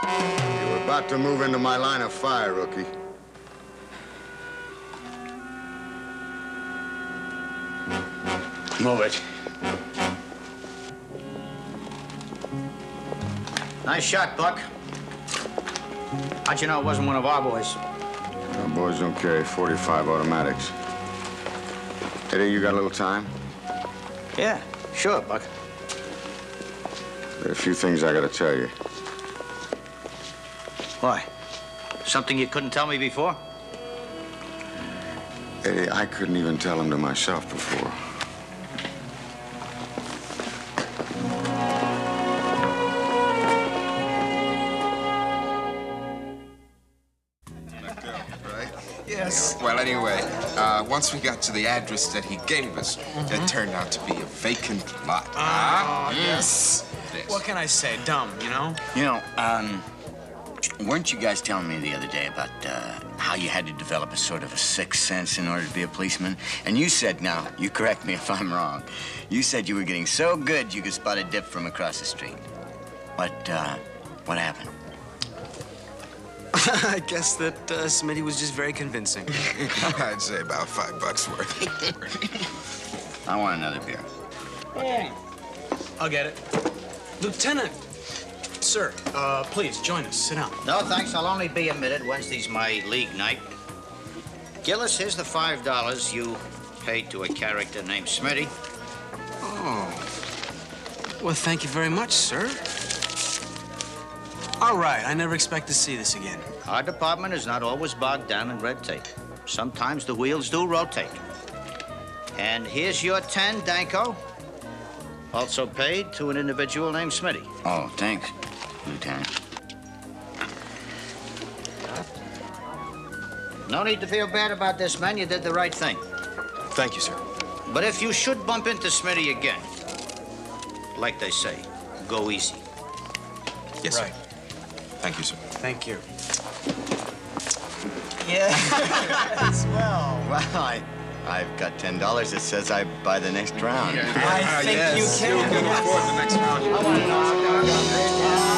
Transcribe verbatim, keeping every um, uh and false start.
You're about to move into my line of fire, rookie. Move it. Nice shot, Buck. How'd you know it wasn't one of our boys? Our boys don't carry forty-five automatics. Eddie, you got a little time? Yeah, sure, Buck. There are a few things I gotta tell you. Why? Something you couldn't tell me before? Eddie, I couldn't even tell him to myself before. Yes. Well, anyway, uh, once we got to the address that he gave us, mm-hmm. it turned out to be a vacant lot. Ah, uh, yes. Yes. What can I say? Dumb, you know? You know, um, weren't you guys telling me the other day about uh, how you had to develop a sort of a sixth sense in order to be a policeman? And you said, now, you correct me if I'm wrong, you said you were getting so good you could spot a dip from across the street. What, uh, what happened? I guess that uh, Smitty was just very convincing. I'd say about five bucks worth. I want another beer. Yeah. I'll get it. Lieutenant! Sir, uh, please, join us. Sit down. No, thanks. I'll only be a minute. Wednesday's my league night. Gillis, here's the five dollars you paid to a character named Smitty. Oh. Well, thank you very much, sir. All right, I never expect to see this again. Our department is not always bogged down in red tape. Sometimes the wheels do rotate. And here's your ten, Danko. Also paid to an individual named Smitty. Oh, thanks, Lieutenant. No need to feel bad about this, man. You did the right thing. Thank you, sir. But if you should bump into Smitty again, like they say, go easy. Yes, right. sir. Thank you, sir. Thank you. Yeah. Swell. Well, I, I've got ten dollars that says I buy the next round. I think yes. you can. You'll afford the next round. I want to know.